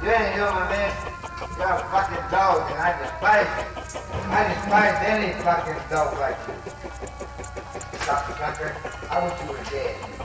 You ain't human, man. You're a fucking dog, and I despise you. I despise any fucking dog like you. Dr. Tucker, I wish you were dead.